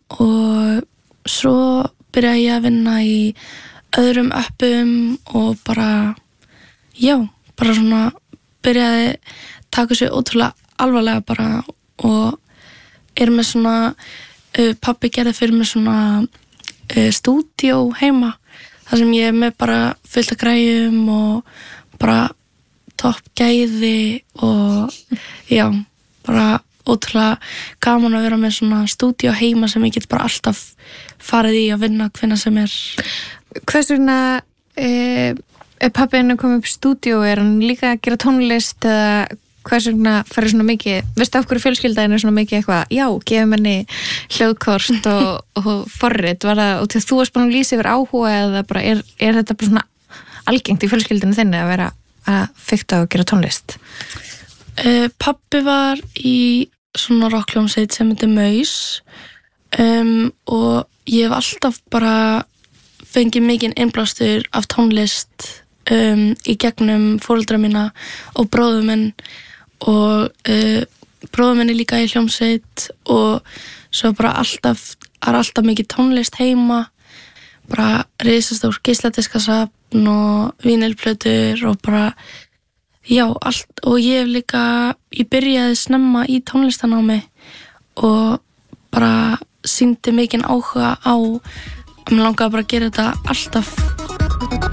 og svo byrjaði ég að vinna í öðrum appum og bara svona byrjaði að taka sér ótrúlega alvarlega bara og með svona pabbi gerði fyrir mig svona stúdíó heima þar sem ég með bara fullt af græjum og bara topp gæði og bara ótrúlega gaman að vera með svona stúdíó heima sem ég get bara alltaf farið í að vinna hvenær sem Hvers vegna pabbi henni kom upp stúdíó, hann líka að gera tónlist eða hvers vegna farið svona mikið, veistu af hverju fjölskyldaðin svona mikið eitthvað, gefum henni hljóðkort og forrit, var það út því að þú varst búin að lýsa yfir áhuga eða bara er þetta bara svona algengt í fjölskyldinu þinni að vera að fikta og gera tónlist? Pabbi var í svona rockhljómsveit sem heitir Maus og ég hef alltaf bara fengið mikinn innblástur af tónlist í gegnum foreldra mína og bróður minn og bróður minn líka í hljómsveit og svo bara alltaf mikið tónlist heima, bara risastór geisladiskasafn og vínilplötur og bara allt og ég byrjaði snemma í tónlistanámi og bara sýndi mikinn áhuga á, mér langaði bara að gera þetta alltaf